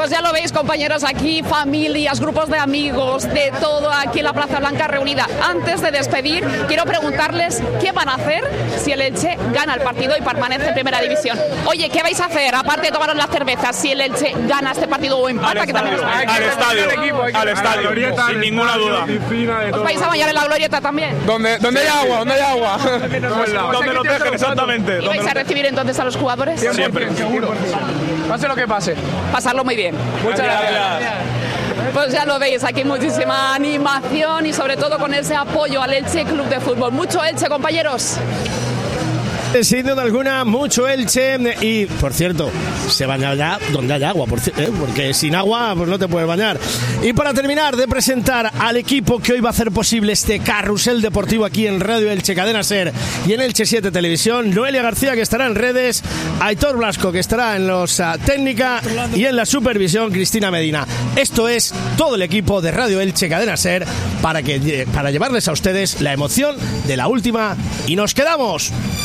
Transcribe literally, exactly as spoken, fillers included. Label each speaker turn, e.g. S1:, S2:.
S1: Pues ya lo veis, compañeros, aquí familias, grupos de amigos, de todo aquí en la Plaza Blanca reunida. Antes de despedir, quiero preguntarles qué van a hacer si el Elche gana el partido y permanece en Primera División. Oye, ¿qué vais a hacer, aparte de tomaros las cervezas, si el Elche gana este partido o empata?
S2: Al
S1: que también
S2: estadio,
S1: está...
S2: al estadio, al estadio, glorieta, sin ninguna duda.
S1: ¿Os vais a bañar en la glorieta también?
S3: ¿Dónde, dónde hay agua? ¿Dónde hay agua?
S2: Donde nos dejen, exactamente.
S1: ¿Y vais a recibir entonces a los jugadores?
S2: Siempre,
S3: seguro. Pase lo que pase.
S1: Pasarlo muy bien.
S3: Muchas gracias.
S1: Pues ya lo veis, aquí muchísima animación y sobre todo con ese apoyo al Elche Club de Fútbol. Mucho Elche, compañeros.
S4: Sin duda alguna, mucho Elche. Y, por cierto, se baña ya donde haya agua, por, ¿eh? porque sin agua pues no te puedes bañar. Y para terminar de presentar al equipo que hoy va a hacer posible este carrusel deportivo aquí en Radio Elche Cadena Ser y en Elche siete Televisión, Noelia García, que estará en redes, Aitor Blasco, que estará en los uh, técnica, y en la supervisión Cristina Medina. Esto es todo el equipo de Radio Elche Cadena Ser para, que, para llevarles a ustedes la emoción de la última, y nos quedamos